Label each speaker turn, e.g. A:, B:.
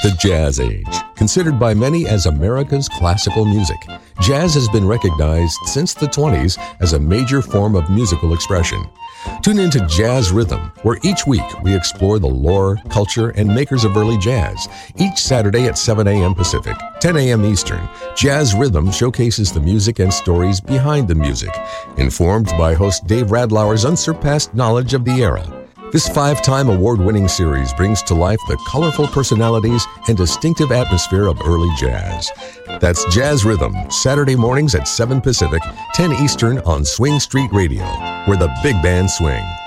A: The Jazz Age, considered by many as America's classical music, jazz has been recognized since the 20s as a major form of musical expression. Tune into Jazz Rhythm, where each week we explore the lore, culture, and makers of early jazz. Each Saturday at 7 a.m. Pacific, 10 a.m. Eastern, Jazz Rhythm showcases the music and stories behind the music, informed by host Dave Radlauer's unsurpassed knowledge of the era. This 5-time award-winning series brings to life the colorful personalities and distinctive atmosphere of early jazz. That's Jazz Rhythm, Saturday mornings at 7 Pacific, 10 Eastern on Swing Street Radio, where the big band swing.